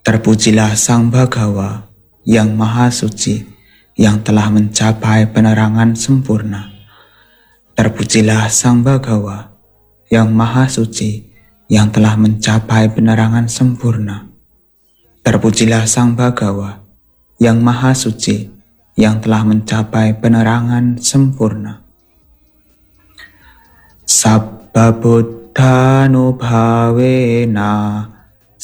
Terpujilah Sang Bhagawa yang Maha Suci, yang telah mencapai penerangan sempurna. Terpujilah Sang Bhagawa yang Maha Suci, yang telah mencapai penerangan sempurna. Terpujilah Sang Bhagawa yang Maha Suci, yang telah mencapai penerangan sempurna. Sabba buddhanubhavena